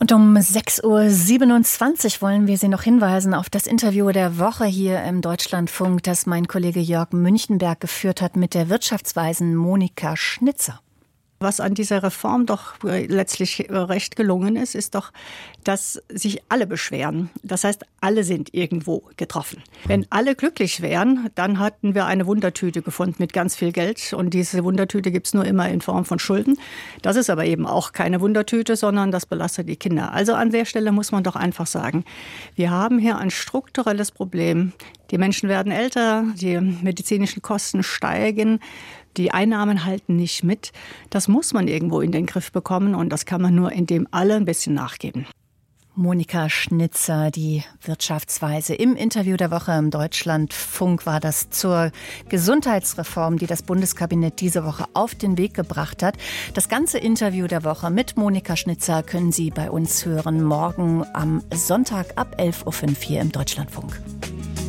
Und um 6.27 Uhr wollen wir Sie noch hinweisen auf das Interview der Woche hier im Deutschlandfunk, das mein Kollege Jörg Münchenberg geführt hat mit der Wirtschaftsweisen Monika Schnitzer. Was an dieser Reform doch letztlich recht gelungen ist, ist doch, dass sich alle beschweren. Das heißt, alle sind irgendwo getroffen. Wenn alle glücklich wären, dann hatten wir eine Wundertüte gefunden mit ganz viel Geld. Und diese Wundertüte gibt's nur immer in Form von Schulden. Das ist aber eben auch keine Wundertüte, sondern das belastet die Kinder. Also an der Stelle muss man doch einfach sagen, wir haben hier ein strukturelles Problem. Die Menschen werden älter, die medizinischen Kosten steigen. Die Einnahmen halten nicht mit. Das muss man irgendwo in den Griff bekommen und das kann man nur, indem alle ein bisschen nachgeben. Monika Schnitzer, die Wirtschaftsweise. Im Interview der Woche im Deutschlandfunk war das zur Gesundheitsreform, die das Bundeskabinett diese Woche auf den Weg gebracht hat. Das ganze Interview der Woche mit Monika Schnitzer können Sie bei uns hören morgen am Sonntag ab 11.05 Uhr hier im Deutschlandfunk.